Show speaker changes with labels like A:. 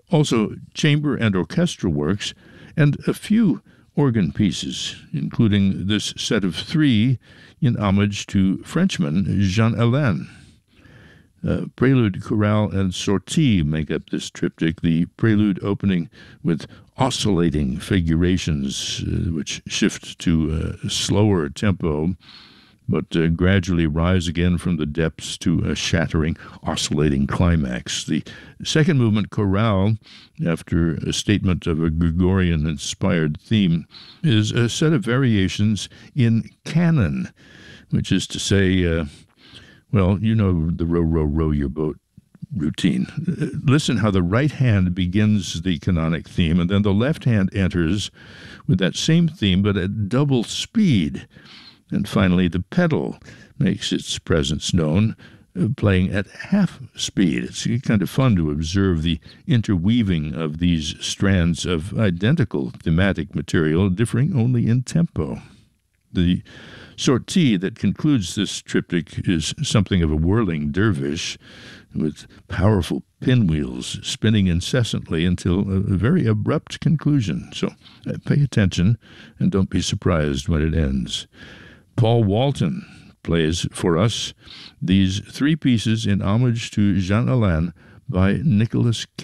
A: Also chamber and orchestral works, and a few organ pieces, including this set of 3 in homage to Frenchman Jean Alain. Prelude, chorale, and sortie make up this triptych, the prelude opening with oscillating figurations which shift to a slower tempo, but gradually rise again from the depths to a shattering, oscillating climax. The second movement, chorale, after a statement of a Gregorian-inspired theme, is a set of variations in canon, which is to say, well, you know the row, row, row your boat routine. Listen how the right hand begins the canonic theme, and then the left hand enters with that same theme, but at double speed. And finally, the pedal makes its presence known, playing at half speed. It's kind of fun to observe the interweaving of these strands of identical thematic material, differing only in tempo. The sortie that concludes this triptych is something of a whirling dervish, with powerful pinwheels spinning incessantly until a very abrupt conclusion. So pay attention and don't be surprised when it ends. Paul Walton plays for us these 3 pieces in homage to Jean Alain by Nicholas